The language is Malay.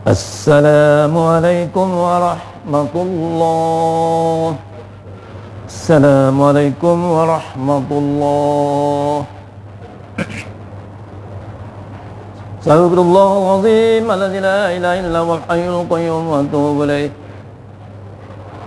Assalamualaikum warahmatullahi. Assalamualaikum warahmatullahi. Astagfirullahaladzim alladzi la ilaha illa huwal hayyul qayyum wa atubu ilaih.